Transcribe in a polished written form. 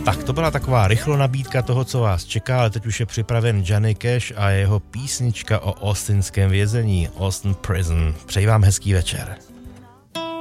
Tak to byla taková rychlo nabídka toho, co vás čeká, ale teď už je připraven Johnny Cash a jeho písnička o austinském vězení, Austin Prison. Přeji vám hezký večer.